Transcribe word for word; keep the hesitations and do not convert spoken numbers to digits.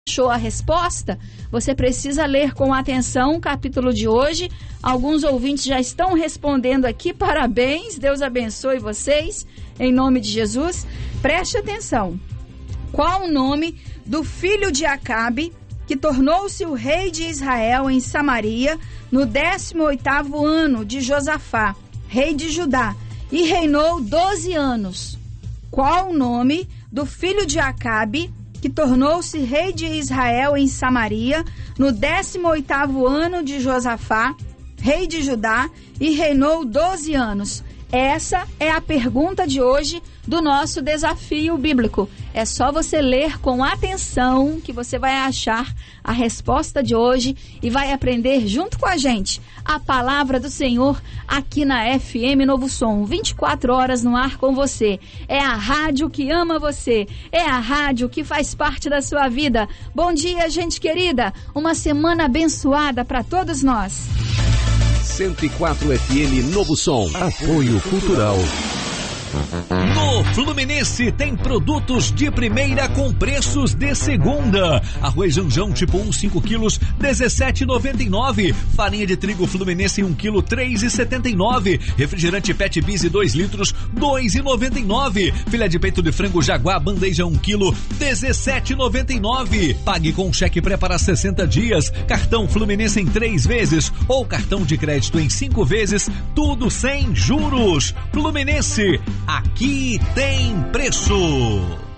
achou a resposta, você precisa ler com atenção o capítulo de hoje. Alguns ouvintes já estão respondendo aqui. Parabéns, Deus abençoe vocês, em nome de Jesus. Preste atenção. Qual o nome do filho de Acabe, que tornou-se o rei de Israel em Samaria, no décimo oitavo ano de Josafá, rei de Judá, e reinou doze anos? Qual o nome do filho de Acabe, que tornou-se rei de Israel em Samaria, no décimo oitavo ano de Josafá, rei de Judá, e reinou doze anos? Essa é a pergunta de hoje do nosso desafio bíblico. É só você ler com atenção que você vai achar a resposta de hoje e vai aprender junto com a gente a palavra do Senhor aqui na F M Novo Som. vinte e quatro horas no ar com você. É a rádio que ama você. É a rádio que faz parte da sua vida. Bom dia, gente querida. Uma semana abençoada para todos nós. cento e quatro F M Novo Som. Apoio Cultural. No Fluminense tem produtos de primeira com preços de segunda. Arroz Janjão tipo um, cinco quilos, dezessete reais e noventa e nove centavos. Farinha de trigo Fluminense um quilo, três reais e setenta e nove centavos. Refrigerante Pet Bis dois litros, dois reais e noventa e nove centavos. Filé de peito de frango Jaguar bandeja um quilo, dezessete reais e noventa e nove centavos. Pague com cheque pré para sessenta dias. Cartão Fluminense em três vezes ou cartão de crédito em cinco vezes, tudo sem juros. Fluminense, aqui tem preço.